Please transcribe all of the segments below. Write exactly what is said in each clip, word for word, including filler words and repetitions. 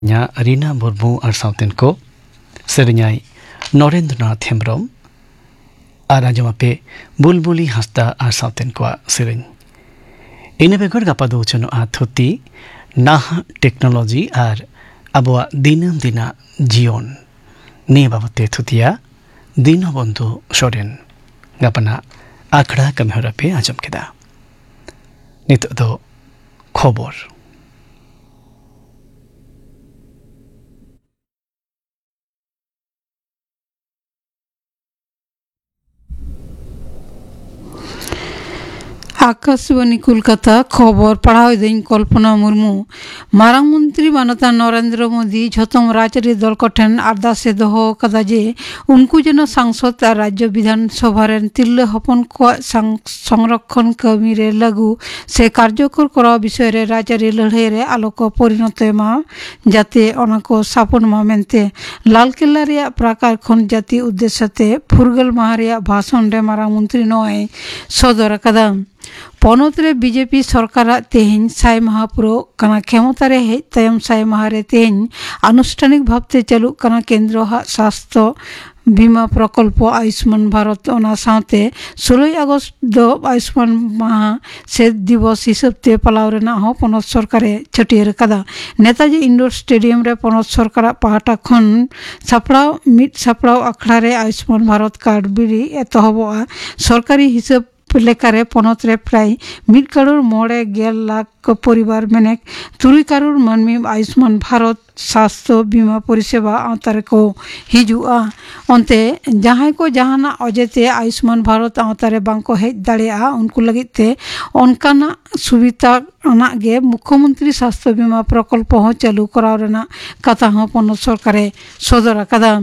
nya Rina Murmu ar sauten ko serinyai Norendranath Hembrом ar ajamape Bulbuli Hasda ar sauten ko sereny ine begor gapa do chono athuti naha technology ar abwa dinam dina jion ne babate thutia dinobandhu soren gapana akra kamharape ajam keda nit do khobor Akashvani Kolkata खबर पढ़ाओ दिन कल्पना मुर्मू मारांग मंत्री मानता नरेंद्र मोदी झतम राजरी दल कठेन आरदासे दोहो कदा जे उनको जन सांसद और राज्य विधानसभा तिल्ले हपन को संरक्षण कमी रे लागू से कार्यकर करा विषय रे राजरी लड़ाई रे आलोक परिणत मा जाते अनको सापन मा मेनते लालकिल्ला रे प्राकार खन जाति उद्देश्यते फुरगल माहारिया भाषण रे मारांग मंत्री नय सदर कदम पनतरे बीजेपी सरकार तेहन साय महापुरो कना क्षमतारे हेज तयम साय महारे तेहन आनुष्ठानिक भावते चालू कना केंद्र स्वास्थ्य बीमा प्रकल्प आयुष्मान भारत ओना साथे सोलह अगस्त दो आयुष्मान माह से दिवस हिसाबते पलाव रेना हो पनत सरकारे छटियर कदा नेताजी इंडोर स्टेडियम रे पनत सरकार पाहाटा खन सापड़ाव मिट सापड़ाव अखड़ा रे आयुष्मान भारत कार्ड बिरी एतहबा सरकारी हिसाब लेकारे पनतरे प्राय मिड करोड़ मोड़े गेल लाख परिवार मेने तुरी करोड़ मानमी आयुष्मान भारत स्वास्थ्य बीमा परिसेवा आवतारे को हिजुआ अंते जहां को जहाना अजेते आयुष्मान भारत आवतारे बांको हेज दाड़ेया उनको लगिते अनकाना सुविधा अनागे मुख्यमंत्री स्वास्थ्य बीमा प्रकल्प हो चालू कराव रेना कथा हो पनत सरकारे सदर कदा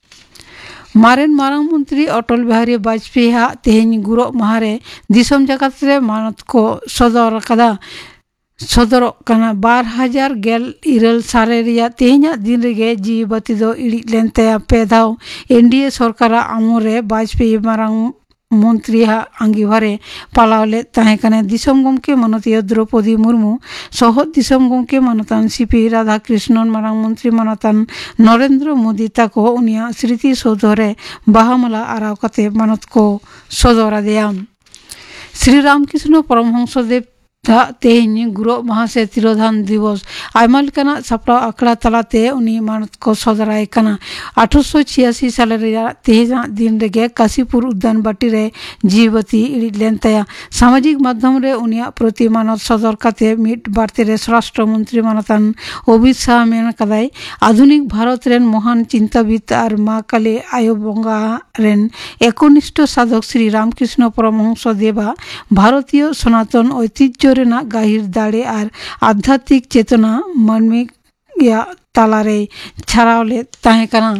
मारेन मारांग मंत्री अटल बिहारी वाजपेयी तेहन गुरो महारे दिसम जगत रे मानत को सदर कदा सदर कना बार हजार गेल इरल सारे रिया तेहना दिन रेगे जी बती दो इड़ी लेनते पे दाव एनडीए सरकार आमोरे वाजपेयी मारांग मंत्री आंगीभारे पालावले ताहेकाने दिसम गमके मनतीय द्रौपदी मुर्मू सह दिसम गमके मनतान सीपी राधाकृष्णन मारांग मंत्री मनतान नरेंद्र मोदी ताको उनिया स्मृति सौधरे बाहामला आराव कते मानत को सदरा दिया श्री रामकृष्ण परमहंसदेव तेहन गुरु महासे तिरोधान दिवस आयमा लेकाना सापड़ा आखड़ा तलाते उनी मानत को सदराय कना अठारह छियासी साल तेहना दिन रेगे काशीपुर उद्यान बाटी रे जीवती इड़ी लेनतया सामाजिक माध्यम रे उनिया प्रति मानत सदर काते मिट बार्ते रे स्वराष्ट्र मंत्री मानतान अमित शाह मेन कदाय आधुनिक भारत रेन महान चिंताविद और माँ काली आयो बंगा रेन एकनिष्ठ साधक श्री रामकृष्ण परमहंस देवा भारतीय सनातन ऐतिह्य रेना गाहिर दाड़े और आध्यात्मिक चेतना मानविक या तालारे छाड़ावले ताहेकाना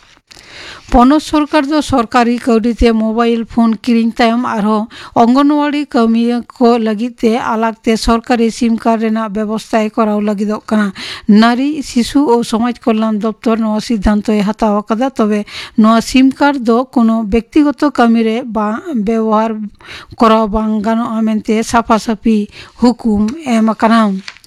पनत सरकार दो सरकारी कौड़ीते मोबाइल फोन किरिंग तायम आरो अंगनवाड़ी कमिया को लगिते आलागते सरकारी सिम कार्ड रेना व्यवस्था कराव लगिदो कना नारी शिशु और समाज कल्याण दफ्तर नवा सिद्धांत हताव कदा तबे नवा सिम कार्ड दो कोनो व्यक्तिगत कमी रे व्यवहार कराव बांग गानो आमेनते साफा साफी हुकुम एम कना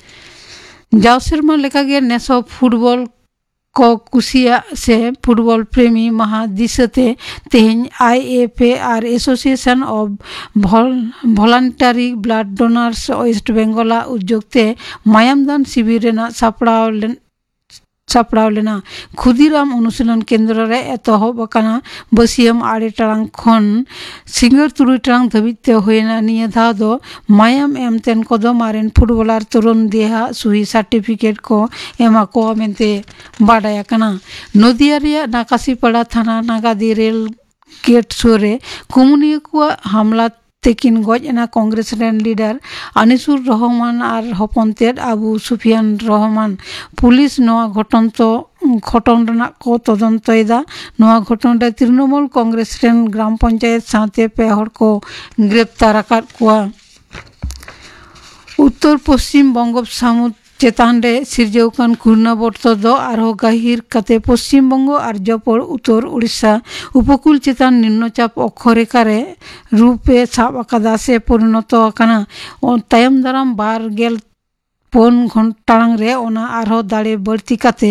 जाव सेरमा लेखा गे नेशो फुटबॉल को कुसिया से फुटबॉल प्रेमी महादिशते तेहन आईएफए और association of voluntary blood डोनार्स waste Bengal उद्योगते मायामदान शिविर रेना सापड़ाव सापड़ाव लेना खुदीराम अनुशीलन केंद्र रे एतहब कना बसियम आड़े टांग खन सिंगर तुरुई टांग धबिते होयना निया धा दो मायाम एमतेन को दो मारेन फुटबॉलर तरुण देहा सुही सर्टिफिकेट को एमा को मेनते बाडाया कना नदिया रे नाकासीपाड़ा थाना नागादी रेल गेट सोरे कुमुनिया को हमला तेकिन गजना कांग्रेस रेन लीडर अनिसुर रहमान और हपनतेद आबू सुफियान रहमान पुलिस नवा घटन तो घटन रना को तदंतयदा नवा घटन रे तृणमूल कांग्रेस रेन ग्राम पंचायत साथे पे हर को गिरफ्तार आकाद कुआ उत्तर पश्चिम बंगोपसागर चेतान रे सिरजौकान घूर्णबर्त दो आरो गाहिर कते पश्चिम बंग और जपर उत्तर उड़ीसा उपकूल चेतान निम्नचाप अक्षरेखारे रूपे साब आकादा से परिणत आकाना तायम दाराम बार गेल ᱯᱩᱱ ᱴᱟᱲᱟᱝ ᱨᱮ ᱚᱱᱟ ᱟᱨᱦᱚᱸ ᱫᱟᱲᱮ ᱵᱟᱹᱲᱛᱤ ᱠᱟᱛᱮ